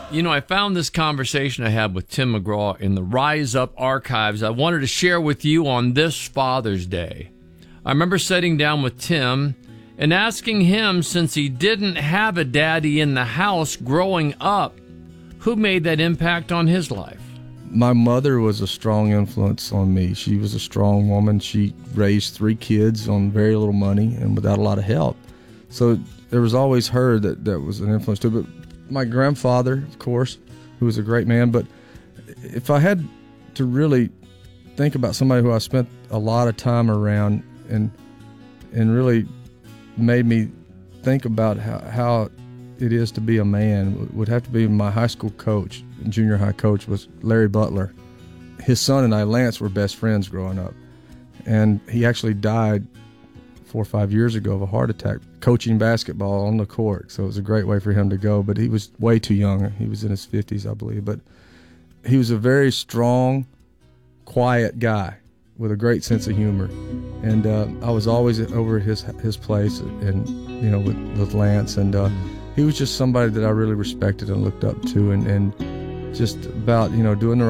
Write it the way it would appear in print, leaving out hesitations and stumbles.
You know, I found this conversation I had with Tim McGraw in the Rise Up archives. I wanted to share with you on this Father's Day. I remember sitting down with Tim and asking him, since he didn't have a daddy in the house growing up, who made that impact on his life? My mother was a strong influence on me. She was a strong woman. She raised 3 kids on very little money and without a lot of help. So there was always her that was an influence too. But my grandfather, of course, who was a great man. But if I had to really think about somebody who I spent a lot of time around and really made me think about how it is to be a man, would have to be my high school coach, junior high coach, was Larry Butler. His son and I, Lance, were best friends growing up. And he actually died 4 or 5 years ago of a heart attack coaching basketball on the court. So it was a great way for him to go, but he was way too young. He was in his 50s, I believe. But he was a very strong, quiet guy with a great sense of humor. And I was always over at his place and, you know, with Lance. And he was just somebody that I really respected and looked up to, and just about, you know, doing the